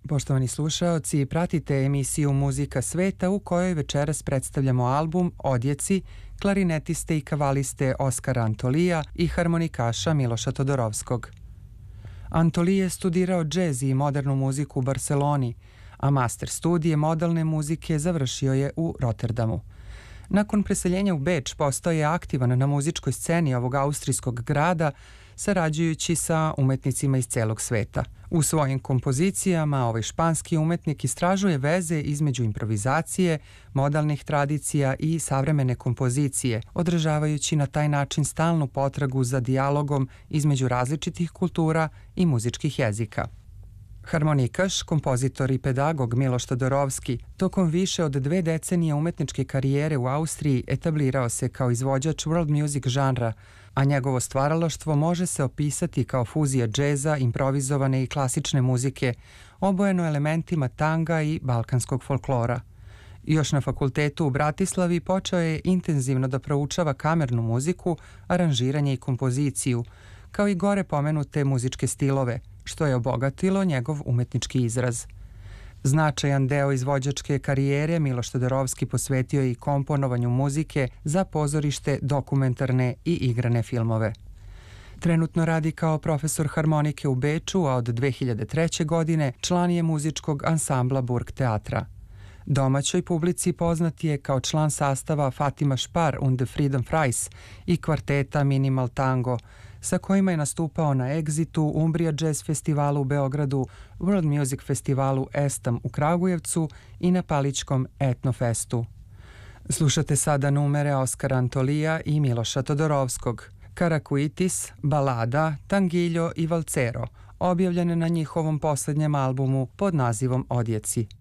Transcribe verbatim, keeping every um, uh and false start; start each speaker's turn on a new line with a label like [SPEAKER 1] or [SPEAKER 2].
[SPEAKER 1] Poštovani slušaoci, pratite emisiju Muzika sveta u kojoj večeras predstavljamo album Odjeci klarinetiste i kavaliste Oskara Antolija i harmonikaša Miloša Todorovskog. Antolij je studirao džez i modernu muziku u Barseloni, a master studije modalne muzike završio je u Rotterdamu. Nakon preseljenja u Beč postao je aktivan na muzičkoj sceni ovog austrijskog grada, sarađujući sa umetnicima iz celog sveta. U svojim kompozicijama ovaj španski umetnik istražuje veze između improvizacije, modalnih tradicija i savremene kompozicije, odražavajući na taj način stalnu potragu za dijalogom između različitih kultura i muzičkih jezika. Harmonikaš, kompozitor i pedagog Miloš Todorovski tokom više od dve decenije umetničke karijere u Austriji etablirao se kao izvođač world music žanra, a njegovo stvaralaštvo može se opisati kao fuzija džeza, improvizovane i klasične muzike, obojeno elementima tanga i balkanskog folklora. Još na fakultetu u Bratislavi počeo je intenzivno da proučava kamernu muziku, aranžiranje i kompoziciju, kao i gore pomenute muzičke stilove, što je obogatilo njegov umetnički izraz. Značajan deo izvođačke karijere Miloš Todorovski posvetio je i komponovanju muzike za pozorište, dokumentarne i igrane filmove. Trenutno radi kao profesor harmonike u Beču, a od dve hiljade treće. godine član je muzičkog ansambla Burg teatra. Domaćoj publici poznat je kao član sastava Fatima Špar und the Freedom Fries i kvarteta Minimal Tango, sa kojima je nastupao na Exitu, Umbria Jazz festivalu u Beogradu, World Music festivalu Estam u Kragujevcu i na Palićkom Etnofestu. Slušate sada numere Oskara Antolija i Miloša Todorovskog, Karakuitis, Balada, Tangiljo i Valcero, objavljene na njihovom poslednjem albumu pod nazivom Odjeci.